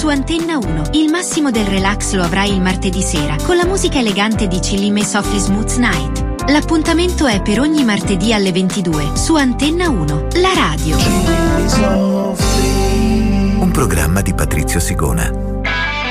su Antenna 1. Il massimo del relax lo avrai il martedì sera con la musica elegante di Chilli May Softly Smooth Night. L'appuntamento è per ogni martedì alle 22 su Antenna 1, la radio. Un programma di Patrizio Sigona.